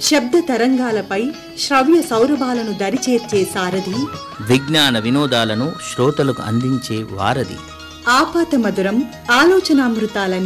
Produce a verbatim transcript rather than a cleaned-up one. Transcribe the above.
శబ్ద తరంగాలపై శ్రవ్య సౌరభాలను దరిచేర్చే సారథి, విజ్ఞాన వినోదాలను శ్రోతలకు అందించే వారధి. ఆపాత మధురం ఆలోచనామృతాల